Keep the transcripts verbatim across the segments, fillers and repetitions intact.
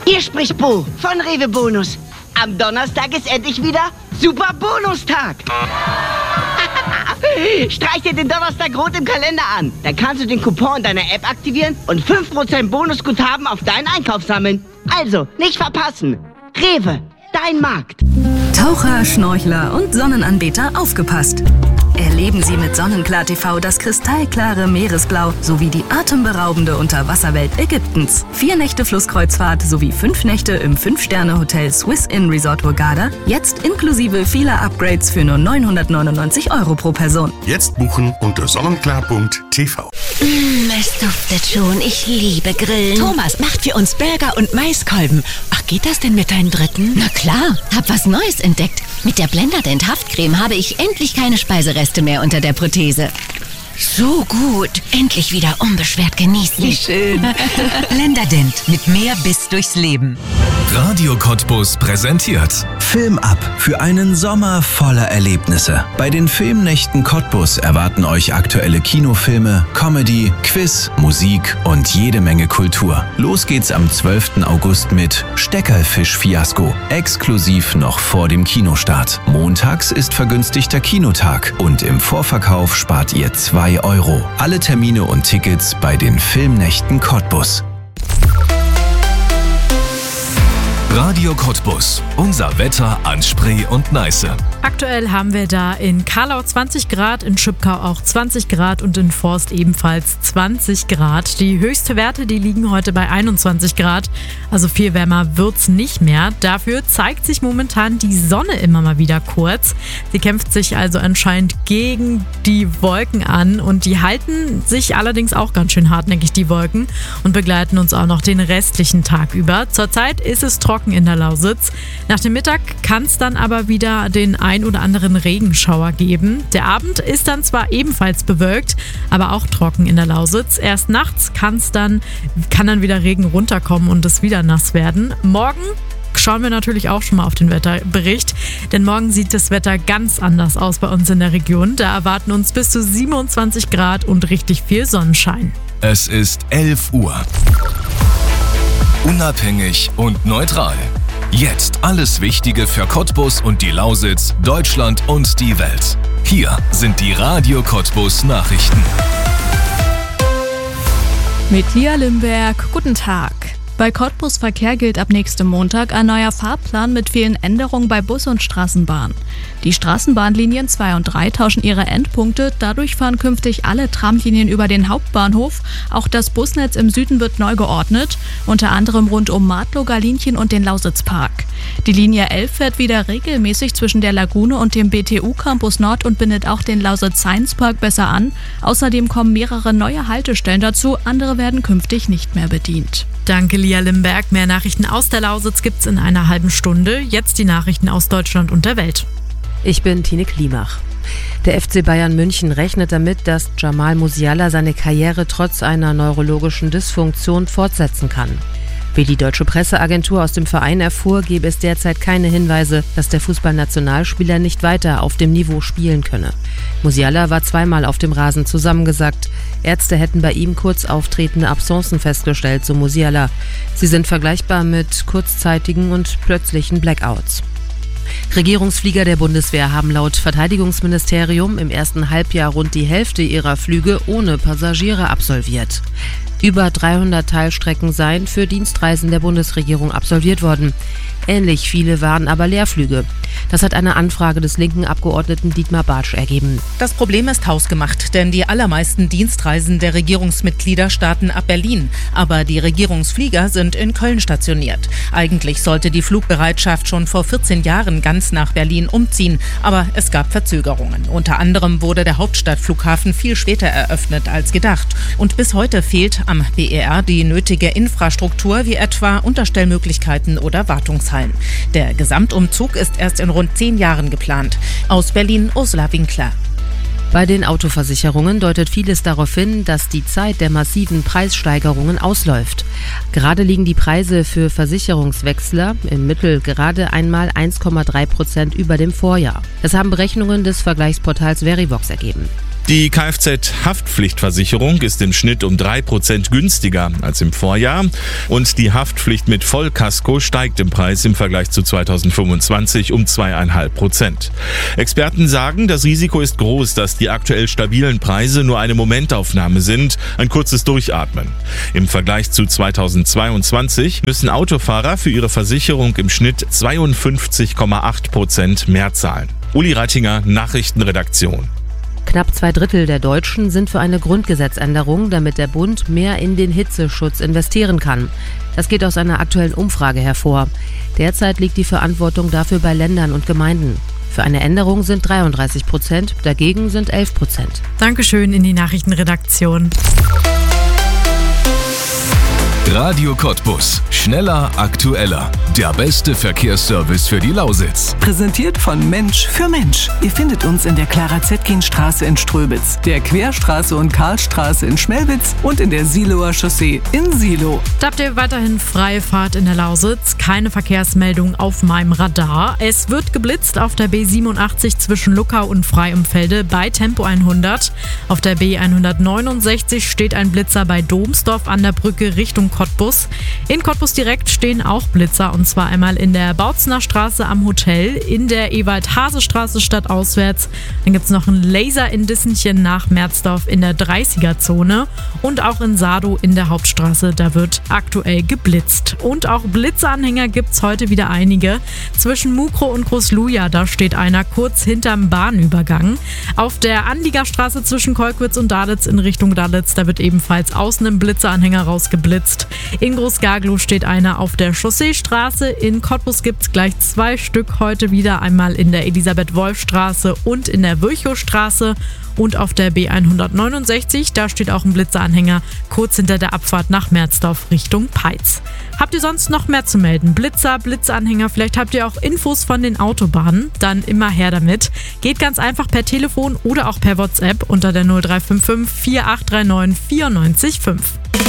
Hier spricht Bo von Rewe Bonus. Am Donnerstag ist endlich wieder Super Bonustag. Streich dir den Donnerstag rot im Kalender an. Dann kannst du den Coupon in deiner App aktivieren und fünf Prozent Bonusguthaben auf deinen Einkauf sammeln. Also, nicht verpassen. Rewe, dein Markt. Taucher, Schnorchler und Sonnenanbeter, aufgepasst! Erleben Sie mit Sonnenklar T V das kristallklare Meeresblau sowie die atemberaubende Unterwasserwelt Ägyptens. Vier Nächte Flusskreuzfahrt sowie fünf Nächte im Fünf-Sterne-Hotel Swiss Inn Resort Hurghada. Jetzt inklusive vieler Upgrades für nur neunhundertneunundneunzig Euro pro Person. Jetzt buchen unter sonnenklar punkt t v. Mmh, es duftet schon. Ich liebe Grillen. Thomas macht für uns Burger und Maiskolben. Ach, geht das denn mit deinen Dritten? Na klar, hab was Neues entdeckt. Mit der Blenderdent Haftcreme habe ich endlich keine Speisereste mehr unter der Prothese. So gut. Endlich wieder unbeschwert genießen. Wie schön. Blenderdent mit mehr Biss durchs Leben. Radio Cottbus präsentiert Film ab für einen Sommer voller Erlebnisse. Bei den Filmnächten Cottbus erwarten euch aktuelle Kinofilme, Comedy, Quiz, Musik und jede Menge Kultur. Los geht's am zwölften August mit Steckerfisch-Fiasko. Exklusiv noch vor dem Kinostart. Montags ist vergünstigter Kinotag und im Vorverkauf spart ihr zwei Euro. Alle Termine und Tickets bei den Filmnächten Cottbus. Radio Cottbus. Unser Wetter an Spree und Neiße. Aktuell haben wir da in Karlau zwanzig Grad, in Schüppkau auch zwanzig Grad und in Forst ebenfalls zwanzig Grad. Die höchsten Werte, die liegen heute bei einundzwanzig Grad, also viel wärmer wird's nicht mehr. Dafür zeigt sich momentan die Sonne immer mal wieder kurz. Sie kämpft sich also anscheinend gegen die Wolken an und die halten sich allerdings auch ganz schön hartnäckig, die Wolken, und begleiten uns auch noch den restlichen Tag über. Zurzeit ist es trocken in der Lausitz. Nach dem Mittag kann es dann aber wieder den ein oder anderen Regenschauer geben. Der Abend ist dann zwar ebenfalls bewölkt, aber auch trocken in der Lausitz. Erst nachts kann's dann, kann dann wieder Regen runterkommen und es wieder nass werden. Morgen schauen wir natürlich auch schon mal auf den Wetterbericht, denn morgen sieht das Wetter ganz anders aus bei uns in der Region. Da erwarten uns bis zu siebenundzwanzig Grad und richtig viel Sonnenschein. Es ist elf Uhr. Unabhängig und neutral. Jetzt alles Wichtige für Cottbus und die Lausitz, Deutschland und die Welt. Hier sind die Radio Cottbus Nachrichten. Mit Lia Limberg, guten Tag. Bei Cottbus Verkehr gilt ab nächstem Montag ein neuer Fahrplan mit vielen Änderungen bei Bus und Straßenbahn. Die Straßenbahnlinien zwei und drei tauschen ihre Endpunkte, dadurch fahren künftig alle Tramlinien über den Hauptbahnhof. Auch das Busnetz im Süden wird neu geordnet, unter anderem rund um Martlow, Galinchen und den Lausitzpark. Die Linie elf fährt wieder regelmäßig zwischen der Lagune und dem B T U Campus Nord und bindet auch den Lausitz Science Park besser an. Außerdem kommen mehrere neue Haltestellen dazu, andere werden künftig nicht mehr bedient. Danke, Lia Limberg. Mehr Nachrichten aus der Lausitz gibt's in einer halben Stunde. Jetzt die Nachrichten aus Deutschland und der Welt. Ich bin Tine Klimach. Der F C Bayern München rechnet damit, dass Jamal Musiala seine Karriere trotz einer neurologischen Dysfunktion fortsetzen kann. Wie die deutsche Presseagentur aus dem Verein erfuhr, gebe es derzeit keine Hinweise, dass der Fußballnationalspieler nicht weiter auf dem Niveau spielen könne. Musiala war zweimal auf dem Rasen zusammengesackt. Ärzte hätten bei ihm kurz auftretende Absencen festgestellt, so Musiala. Sie sind vergleichbar mit kurzzeitigen und plötzlichen Blackouts. Regierungsflieger der Bundeswehr haben laut Verteidigungsministerium im ersten Halbjahr rund die Hälfte ihrer Flüge ohne Passagiere absolviert. Über dreihundert Teilstrecken seien für Dienstreisen der Bundesregierung absolviert worden. Ähnlich viele waren aber Leerflüge. Das hat eine Anfrage des linken Abgeordneten Dietmar Bartsch ergeben. Das Problem ist hausgemacht, denn die allermeisten Dienstreisen der Regierungsmitglieder starten ab Berlin. Aber die Regierungsflieger sind in Köln stationiert. Eigentlich sollte die Flugbereitschaft schon vor vierzehn Jahren ganz nach Berlin umziehen. Aber es gab Verzögerungen. Unter anderem wurde der Hauptstadtflughafen viel später eröffnet als gedacht. Und bis heute fehlt am B E R die nötige Infrastruktur, wie etwa Unterstellmöglichkeiten oder Wartungshallen. Der Gesamtumzug ist erst in rund zehn Jahren geplant. Aus Berlin, Ursula Winkler. Bei den Autoversicherungen deutet vieles darauf hin, dass die Zeit der massiven Preissteigerungen ausläuft. Gerade liegen die Preise für Versicherungswechsler im Mittel gerade einmal eins Komma drei Prozent über dem Vorjahr. Das haben Berechnungen des Vergleichsportals Verivox ergeben. Die Kfz-Haftpflichtversicherung ist im Schnitt um drei Prozent günstiger als im Vorjahr und die Haftpflicht mit Vollkasko steigt im Preis im Vergleich zu zweitausendfünfundzwanzig um zwei Komma fünf Prozent. Experten sagen, das Risiko ist groß, dass die aktuell stabilen Preise nur eine Momentaufnahme sind, ein kurzes Durchatmen. Im Vergleich zu zweitausendzweiundzwanzig müssen Autofahrer für ihre Versicherung im Schnitt zweiundfünfzig Komma acht Prozent mehr zahlen. Uli Reitinger, Nachrichtenredaktion. Knapp zwei Drittel der Deutschen sind für eine Grundgesetzänderung, damit der Bund mehr in den Hitzeschutz investieren kann. Das geht aus einer aktuellen Umfrage hervor. Derzeit liegt die Verantwortung dafür bei Ländern und Gemeinden. Für eine Änderung sind dreiunddreißig Prozent, dagegen sind elf Prozent. Dankeschön in die Nachrichtenredaktion. Radio Cottbus. Schneller, aktueller. Der beste Verkehrsservice für die Lausitz. Präsentiert von Mensch für Mensch. Ihr findet uns in der Clara-Zetkin-Straße in Ströbitz, der Querstraße und Karlstraße in Schmelwitz und in der Siloer Chaussee in Silo. Da habt ihr weiterhin freie Fahrt in der Lausitz. Keine Verkehrsmeldung auf meinem Radar. Es wird geblitzt auf der B siebenundachtzig zwischen Luckau und Freiumfelde bei Tempo hundert. Auf der B hundertneunundsechzig steht ein Blitzer bei Domsdorf an der Brücke Richtung Cottbus. In Cottbus direkt stehen auch Blitzer, und zwar einmal in der Bautzener Straße am Hotel, in der Ewald-Hase-Straße stadtauswärts. Dann gibt es noch einen Laser in Dissenchen nach Merzdorf in der dreißiger-Zone und auch in Sado in der Hauptstraße. Da wird aktuell geblitzt. Und auch Blitzeranhänger gibt es heute wieder einige. Zwischen Mukro und Großluja, da steht einer kurz hinterm Bahnübergang. Auf der Anliegerstraße zwischen Kolkwitz und Dalitz in Richtung Dalitz, da wird ebenfalls außen ein Blitzeranhänger rausgeblitzt. In Großgarglow steht einer auf der Chausseestraße. In Cottbus gibt es gleich zwei Stück heute wieder. Einmal in der Elisabeth-Wolf-Straße und in der Virchow-Straße. Und auf der B hundertneunundsechzig, da steht auch ein Blitzeranhänger kurz hinter der Abfahrt nach Merzdorf Richtung Peitz. Habt ihr sonst noch mehr zu melden? Blitzer, Blitzeranhänger, vielleicht habt ihr auch Infos von den Autobahnen? Dann immer her damit. Geht ganz einfach per Telefon oder auch per WhatsApp unter der null drei fünf fünf vier acht drei neun vier neun fünf.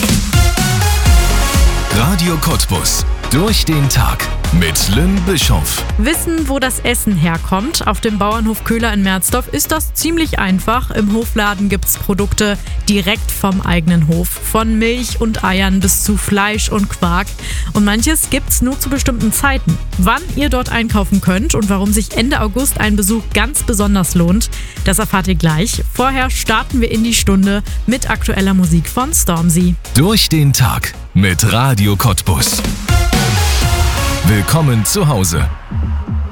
Radio Cottbus. Durch den Tag mit Lynn Bischoff. Wissen, wo das Essen herkommt? Auf dem Bauernhof Köhler in Merzdorf ist das ziemlich einfach. Im Hofladen gibt es Produkte direkt vom eigenen Hof. Von Milch und Eiern bis zu Fleisch und Quark. Und manches gibt es nur zu bestimmten Zeiten. Wann ihr dort einkaufen könnt und warum sich Ende August ein Besuch ganz besonders lohnt, das erfahrt ihr gleich. Vorher starten wir in die Stunde mit aktueller Musik von Stormzy. Durch den Tag mit Radio Cottbus. Willkommen zu Hause.